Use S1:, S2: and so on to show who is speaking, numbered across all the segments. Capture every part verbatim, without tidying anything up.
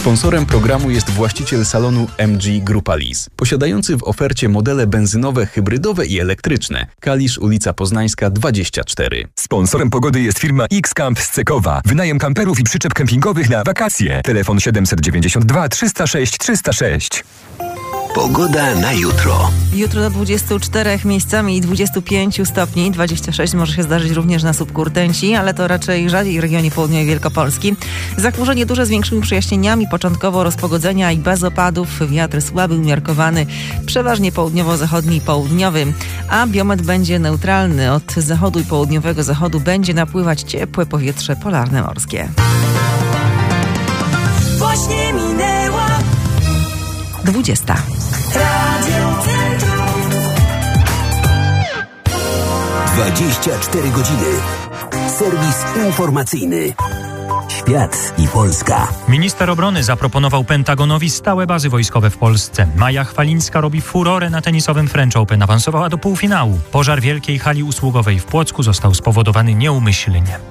S1: Sponsorem programu jest właściciel salonu M G Grupa Lis, posiadający w ofercie modele benzynowe, hybrydowe i elektryczne. Kalisz, ulica Poznańska dwadzieścia cztery.
S2: Sponsorem pogody jest firma X-Camp z Cekowa. Wynajem kamperów i przyczep kempingowych na wakacje. Telefon siedem dziewięćdziesiąt dwa trzysta sześć trzysta sześć.
S3: Pogoda na jutro.
S4: Jutro do dwudziestu czterech miejscami i dwudziestu pięciu stopni. dwadzieścia sześć może się zdarzyć również na słupku Rtęci, ale to raczej rzadziej w regionie południowej Wielkopolski. Zachmurzenie duże z większymi przejaśnieniami, początkowo rozpogodzenia i bez opadów. Wiatr słaby, umiarkowany, przeważnie południowo-zachodni i południowy, a biometr będzie neutralny. Od zachodu i południowego zachodu będzie napływać ciepłe powietrze polarne morskie.
S5: Właśnie minęła
S4: dwudziesta.
S5: Radio Centrum.
S3: dwadzieścia cztery godziny. Serwis informacyjny. Świat i Polska.
S6: Minister obrony zaproponował Pentagonowi stałe bazy wojskowe w Polsce. Maja Chwalińska robi furorę na tenisowym French Open. Awansowała do półfinału. Pożar wielkiej hali usługowej w Płocku został spowodowany nieumyślnie.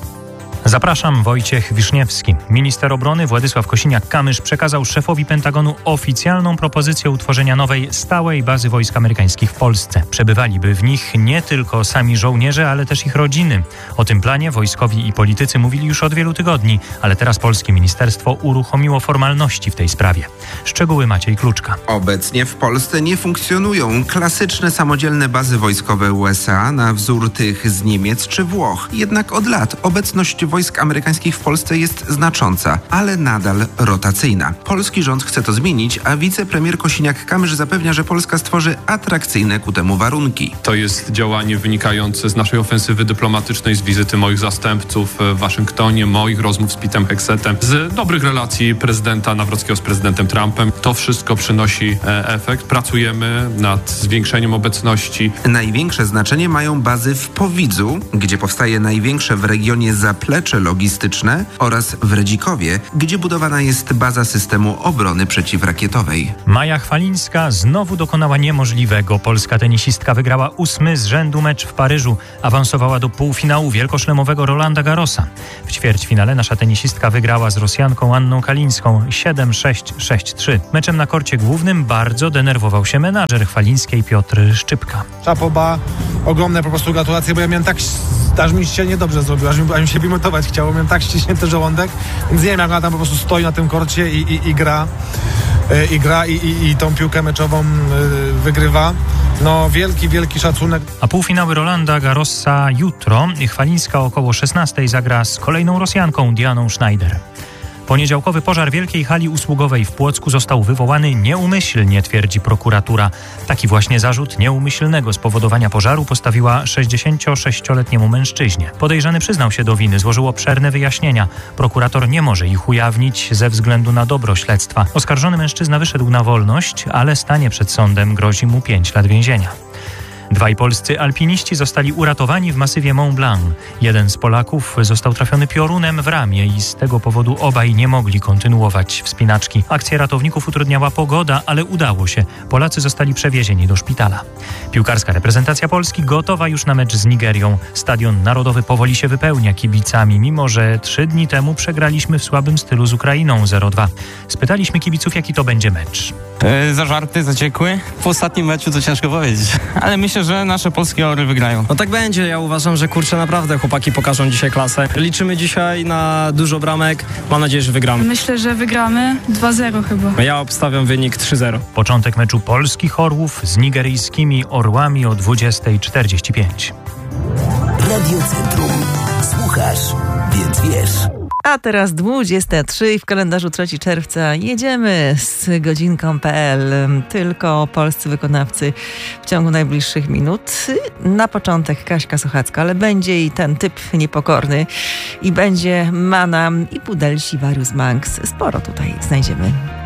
S6: Zapraszam, Wojciech Wiszniewski. Minister obrony Władysław Kosiniak-Kamysz przekazał szefowi Pentagonu oficjalną propozycję utworzenia nowej, stałej bazy wojsk amerykańskich w Polsce. Przebywaliby w nich nie tylko sami żołnierze, ale też ich rodziny. O tym planie wojskowi i politycy mówili już od wielu tygodni, ale teraz polskie ministerstwo uruchomiło formalności w tej sprawie. Szczegóły Maciej Kluczka.
S7: Obecnie w Polsce nie funkcjonują klasyczne samodzielne bazy wojskowe U S A na wzór tych z Niemiec czy Włoch. Jednak od lat obecność wojsk amerykańskich w Polsce jest znacząca, ale nadal rotacyjna. Polski rząd chce to zmienić, a wicepremier Kosiniak-Kamysz zapewnia, że Polska stworzy atrakcyjne ku temu warunki.
S8: To jest działanie wynikające z naszej ofensywy dyplomatycznej, z wizyty moich zastępców w Waszyngtonie, moich rozmów z Petem Hexetem, z dobrych relacji prezydenta Nawrockiego z prezydentem Trumpem. To wszystko przynosi e, efekt. Pracujemy nad zwiększeniem obecności.
S7: Największe znaczenie mają bazy w Powidzu, gdzie powstaje największe w regionie zaplecze logistyczne, oraz w Redzikowie, gdzie budowana jest baza systemu obrony przeciwrakietowej.
S6: Maja Chwalińska znowu dokonała niemożliwego. Polska tenisistka wygrała ósmy z rzędu mecz w Paryżu. Awansowała do półfinału wielkoszlemowego Rolanda Garrosa. W ćwierćfinale nasza tenisistka wygrała z Rosjanką Anną Kalińską siedem sześć sześć trzy. Meczem na korcie głównym bardzo denerwował się menadżer Chwalińskiej Piotr Szczypka.
S9: Szapoba, ogromne po prostu gratulacje, bo ja miałem tak, aż mi się niedobrze zrobiło, aż mi, aż mi się bimotować chciało, miałem tak ściśnięty żołądek, więc nie wiem, jak ona tam po prostu stoi na tym korcie i, i, i gra, i, i gra i, i, i tą piłkę meczową y, wygrywa. No wielki, wielki szacunek.
S6: A półfinały Rolanda Garrosa jutro. Chwalińska około szesnastej zagra z kolejną Rosjanką Dianą Schneider. Poniedziałkowy pożar wielkiej hali usługowej w Płocku został wywołany nieumyślnie, twierdzi prokuratura. Taki właśnie zarzut nieumyślnego spowodowania pożaru postawiła sześćdziesięciosześcioletniemu mężczyźnie. Podejrzany przyznał się do winy, złożył obszerne wyjaśnienia. Prokurator nie może ich ujawnić ze względu na dobro śledztwa. Oskarżony mężczyzna wyszedł na wolność, ale stanie przed sądem, grozi mu pięć lat więzienia. Dwaj polscy alpiniści zostali uratowani w masywie Mont Blanc. Jeden z Polaków został trafiony piorunem w ramię i z tego powodu obaj nie mogli kontynuować wspinaczki. Akcję ratowników utrudniała pogoda, ale udało się. Polacy zostali przewiezieni do szpitala. Piłkarska reprezentacja Polski gotowa już na mecz z Nigerią. Stadion Narodowy powoli się wypełnia kibicami, mimo że trzy dni temu przegraliśmy w słabym stylu z Ukrainą zero dwa. Spytaliśmy kibiców, jaki to będzie mecz.
S10: Yy, zażarty, zaciekły. Po ostatnim meczu to ciężko powiedzieć, ale myślę, że nasze polskie Orły wygrają.
S11: No tak będzie, ja uważam, że kurczę, naprawdę chłopaki pokażą dzisiaj klasę. Liczymy dzisiaj na dużo bramek, mam nadzieję, że wygramy.
S12: Myślę, że wygramy dwa zero chyba.
S11: Ja obstawiam wynik trzy zero.
S6: Początek meczu polskich Orłów z nigeryjskimi Orłami o dwudziesta czterdzieści pięć.
S3: Radio Centrum. Słuchasz, więc wiesz.
S4: A teraz dwudziesta trzecia i w kalendarzu trzeciego czerwca jedziemy z godzinką kropka pe el. Tylko polscy wykonawcy w ciągu najbliższych minut. Na początek Kaśka Sochacka, ale będzie i ten typ niepokorny. I będzie Mana i Pudelsi Warius Manx. Sporo tutaj znajdziemy.